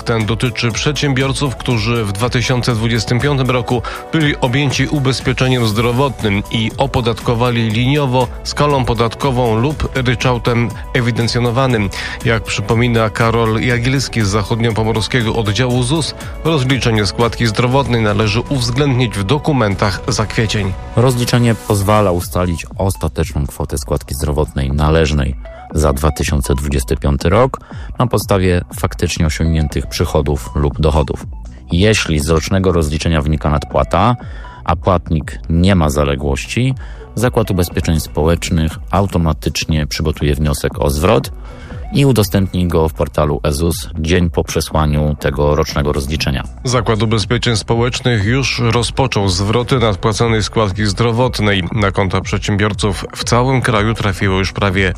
ten dotyczy przedsiębiorców, którzy w 2025 roku byli objęci ubezpieczeniem zdrowotnym i opodatkowali liniowo skalą podatkową lub ryczałtem ewidencjonowanym. Jak przypomina Karol Jagilski z zachodniopomorskiego oddziału ZUS, rozliczenie składki zdrowotnej należy uwzględnić w dokumentach za kwiecień. Rozliczenie pozwala ustalić ostateczną kwotę składki zdrowotnej należnej za 2025 rok na podstawie faktycznie osiągniętych przychodów lub dochodów. Jeśli z rocznego rozliczenia wynika nadpłata, a płatnik nie ma zaległości, Zakład Ubezpieczeń Społecznych automatycznie przygotuje wniosek o zwrot i udostępni go w portalu eZUS dzień po przesłaniu tego rocznego rozliczenia. Zakład Ubezpieczeń Społecznych już rozpoczął zwroty nadpłaconej składki zdrowotnej. Na konta przedsiębiorców w całym kraju trafiło już prawie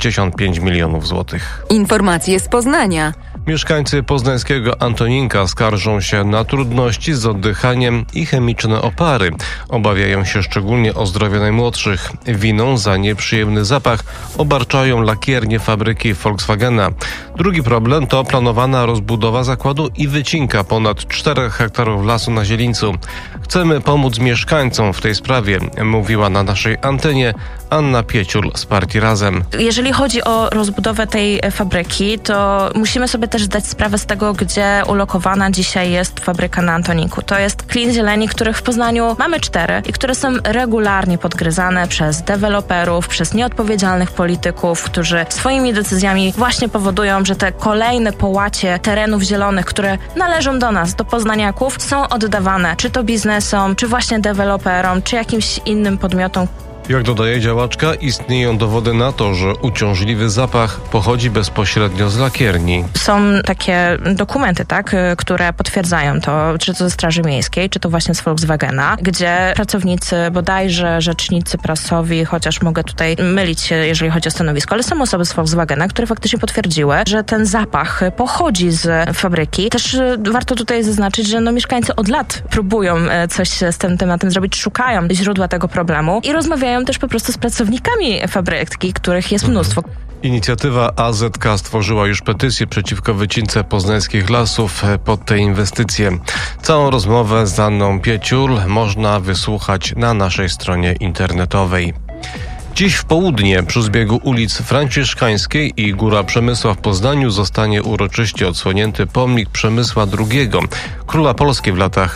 65 milionów złotych. Informacje z Poznania. Mieszkańcy poznańskiego Antoninka skarżą się na trudności z oddychaniem i chemiczne opary. Obawiają się szczególnie o zdrowie najmłodszych. Winą za nieprzyjemny zapach obarczają lakiernie fabryki Volkswagena. Drugi problem to planowana rozbudowa zakładu i wycinka ponad 4 hektarów lasu na Zielińcu. Chcemy pomóc mieszkańcom w tej sprawie, mówiła na naszej antenie Anna Pieciul z partii Razem. Jeżeli chodzi o rozbudowę tej fabryki, to musimy sobie też zdać sprawę z tego, gdzie ulokowana dzisiaj jest fabryka na Antoniku. To jest klin zieleni, których w Poznaniu mamy 4 i które są regularnie podgryzane przez deweloperów, przez nieodpowiedzialnych polityków, którzy swoimi decyzjami właśnie powodują, że te kolejne połacie terenów zielonych, które należą do nas, do poznaniaków, są oddawane czy to biznesom, czy właśnie deweloperom, czy jakimś innym podmiotom. Jak dodaje działaczka, istnieją dowody na to, że uciążliwy zapach pochodzi bezpośrednio z lakierni. Są takie dokumenty, które potwierdzają to, czy to ze Straży Miejskiej, czy to właśnie z Volkswagena, gdzie pracownicy, bodajże rzecznicy prasowi, chociaż mogę tutaj mylić się, jeżeli chodzi o stanowisko, ale są osoby z Volkswagena, które faktycznie potwierdziły, że ten zapach pochodzi z fabryki. Też warto tutaj zaznaczyć, że mieszkańcy od lat próbują coś z tym tematem zrobić, szukają źródła tego problemu i rozmawiają też po prostu z pracownikami fabryki, których jest mnóstwo. Inicjatywa AZK stworzyła już petycję przeciwko wycince poznańskich lasów pod te inwestycje. Całą rozmowę z Anną Pieciul można wysłuchać na naszej stronie internetowej. Dziś w południe przy zbiegu ulic Franciszkańskiej i Góra Przemysła w Poznaniu zostanie uroczyście odsłonięty pomnik Przemysła II, króla Polski w latach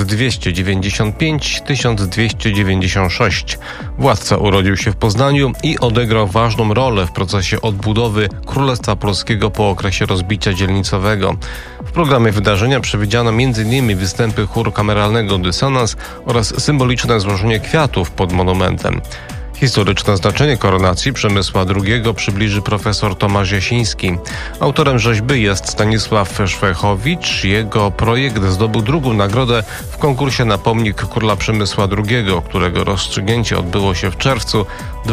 1295-1296. Władca urodził się w Poznaniu i odegrał ważną rolę w procesie odbudowy Królestwa Polskiego po okresie rozbicia dzielnicowego. W programie wydarzenia przewidziano m.in. występy chóru kameralnego Dysonans oraz symboliczne złożenie kwiatów pod monumentem. Historyczne znaczenie koronacji Przemysła II przybliży profesor Tomasz Jasiński. Autorem rzeźby jest Stanisław Szwechowicz. Jego projekt zdobył drugą nagrodę w konkursie na pomnik króla Przemysła II, którego rozstrzygnięcie odbyło się w czerwcu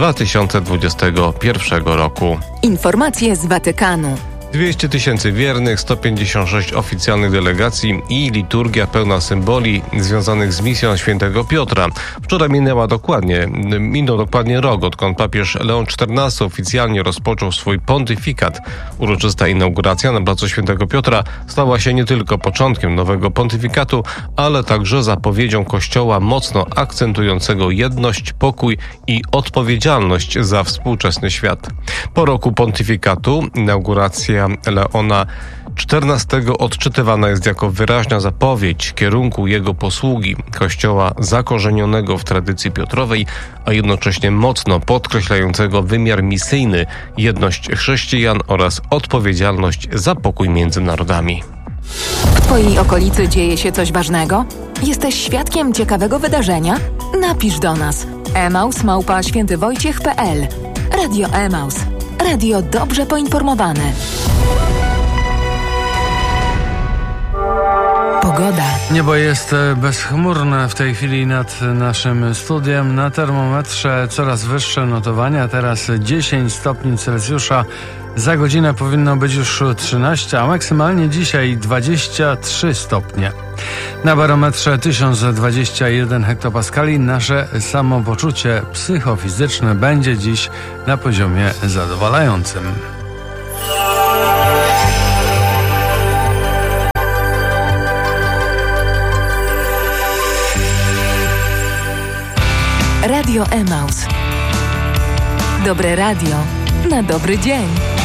2021 roku. Informacje z Watykanu. 200 000 wiernych, 156 oficjalnych delegacji i liturgia pełna symboli związanych z misją świętego Piotra. Wczoraj minął dokładnie rok, odkąd papież Leon XIV oficjalnie rozpoczął swój pontyfikat. Uroczysta inauguracja na placu świętego Piotra stała się nie tylko początkiem nowego pontyfikatu, ale także zapowiedzią Kościoła mocno akcentującego jedność, pokój i odpowiedzialność za współczesny świat. Po roku pontyfikatu inauguracja Leona XIV odczytywana jest jako wyraźna zapowiedź kierunku jego posługi, Kościoła zakorzenionego w tradycji Piotrowej, a jednocześnie mocno podkreślającego wymiar misyjny, jedność chrześcijan oraz odpowiedzialność za pokój między narodami. W Twojej okolicy dzieje się coś ważnego? Jesteś świadkiem ciekawego wydarzenia? Napisz do nas. emaus@świętywojciech.pl. Radio Emaus. Radio dobrze poinformowane. Pogoda. Niebo jest bezchmurne w tej chwili nad naszym studiem. Na termometrze coraz wyższe notowania. Teraz 10 stopni Celsjusza. Za godzinę powinno być już 13, a maksymalnie dzisiaj 23 stopnie. Na barometrze 1021 hektopaskali nasze samopoczucie psychofizyczne będzie dziś na poziomie zadowalającym. Radio Emaus. Dobre radio na dobry dzień.